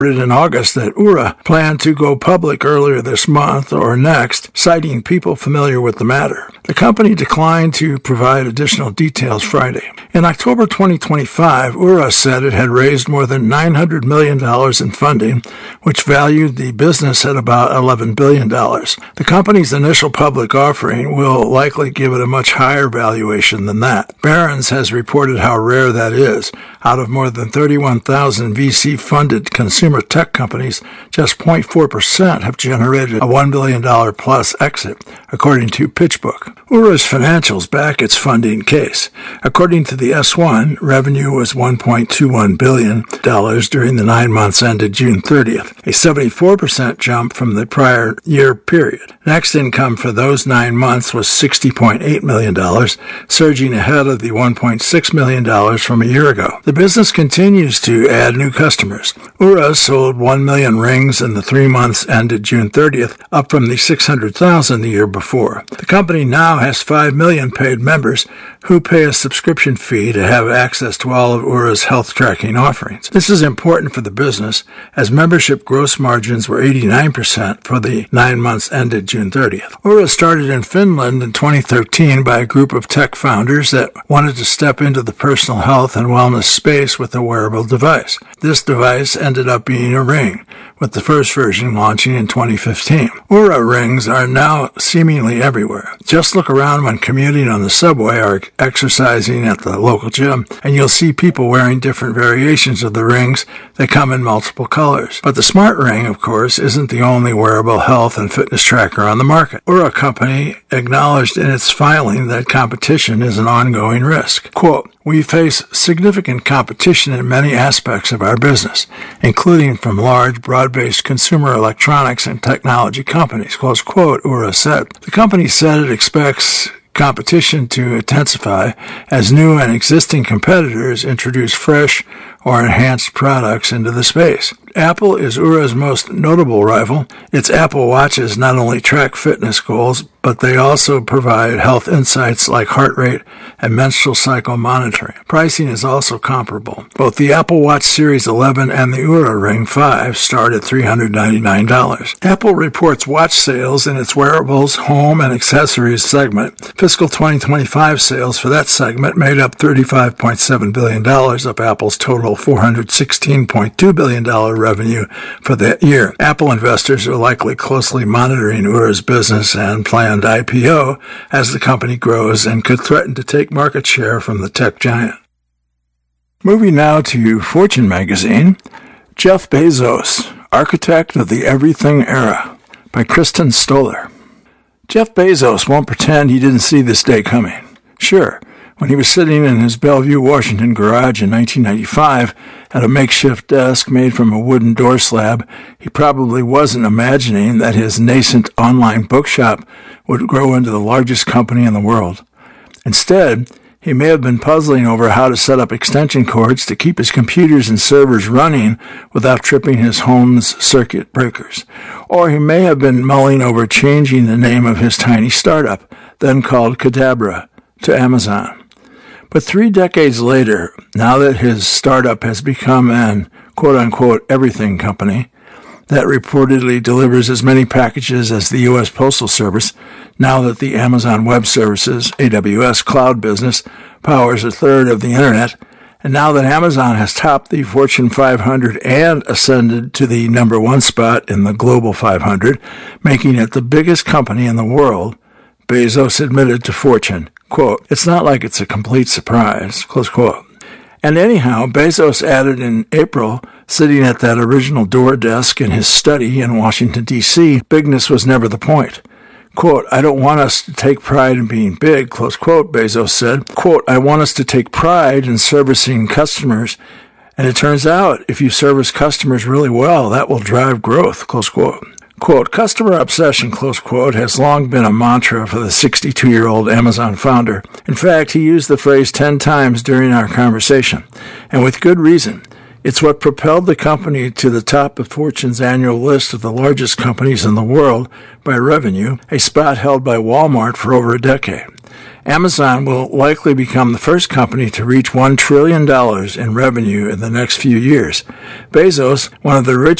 in August that Oura planned to go public earlier this month or next, citing people familiar with the matter. The company declined to provide additional details Friday. In October 2025, Oura said it had raised more than $900 million in funding, which valued the business at about $11 billion. The company's initial public offering will likely give it a much higher valuation than that. Barron's has reported how rare that is. Out of more than 31,000 VC-funded consumer tech companies, just 0.4% have generated a $1 billion plus exit, according to PitchBook. Oura's financials back its funding case. According to the S1, revenue was $1.21 billion during the 9 months ended June 30th, a 74% jump from the prior year period. Next income for those 9 months was $60.8 million, surging ahead of the $1.6 million from a year ago. The business continues to add new customers. Oura sold 1 million rings in the 3 months ended June 30th, up from the 600,000 the year before. The company now has 5 million paid members who pay a subscription fee to have access to all of Oura's health tracking offerings. This is important for the business, as membership gross margins were 89% for the 9 months ended June 30th. Oura started in Finland in 2013 by a group of tech founders that wanted to step into the personal health and wellness space with a wearable device. This device ended up being a ring, with the first version launching in 2015. Oura rings are now seemingly everywhere. Just look around when commuting on the subway or exercising at the local gym, and you'll see people wearing different variations of the rings that come in multiple colors. But the Smart Ring, of course, isn't the only wearable health and fitness tracker on the market. Oura Company acknowledged in its filing that competition is an ongoing risk. Quote, "We face significant competition in many aspects of our business, including from large, broad-based consumer electronics and technology companies," close quote, Oura said. The company said it expects competition to intensify as new and existing competitors introduce fresh or enhanced products into the space. Apple is Oura's most notable rival. Its Apple Watches not only track fitness goals, but they also provide health insights like heart rate and menstrual cycle monitoring. Pricing is also comparable. Both the Apple Watch Series 11 and the Oura Ring 5 start at $399. Apple reports watch sales in its wearables, home, and accessories segment. Fiscal 2025 sales for that segment made up $35.7 billion of Apple's total $416.2 billion revenue for that year. Apple investors are likely closely monitoring Oura's business and planned IPO as the company grows and could threaten to take market share from the tech giant. Moving now to Fortune magazine, Jeff Bezos, Architect of the Everything Era, by Kristen Stoller. Jeff Bezos won't pretend he didn't see this day coming. Sure, when he was sitting in his Bellevue, Washington garage in 1995 at a makeshift desk made from a wooden door slab, he probably wasn't imagining that his nascent online bookshop would grow into the largest company in the world. Instead, he may have been puzzling over how to set up extension cords to keep his computers and servers running without tripping his home's circuit breakers. Or he may have been mulling over changing the name of his tiny startup, then called Cadabra, to Amazon. But 3 decades later, now that his startup has become an quote-unquote everything company that reportedly delivers as many packages as the U.S. Postal Service, now that the Amazon Web Services, AWS cloud business, powers a third of the Internet, and now that Amazon has topped the Fortune 500 and ascended to the number 1 spot in the Global 500, making it the biggest company in the world, Bezos admitted to Fortune, quote, "It's not like it's a complete surprise," close quote. And anyhow, Bezos added in April, sitting at that original door desk in his study in Washington, D.C., bigness was never the point. Quote, "I don't want us to take pride in being big," close quote, Bezos said. Quote, "I want us to take pride in servicing customers, and it turns out if you service customers really well, that will drive growth," close quote. Quote, "Customer obsession," close quote, has long been a mantra for the 62-year-old Amazon founder. In fact, he used the phrase 10 times during our conversation, and with good reason. It's what propelled the company to the top of Fortune's annual list of the largest companies in the world by revenue, a spot held by Walmart for over a decade. Amazon will likely become the first company to reach $1 trillion in revenue in the next few years. Bezos, one of the richest